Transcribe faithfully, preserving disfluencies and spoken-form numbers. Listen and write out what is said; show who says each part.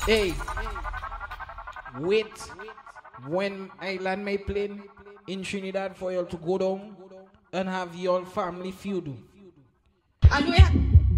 Speaker 1: Hey, wait when Island may play in Trinidad for you to go down and have your family feud.
Speaker 2: And we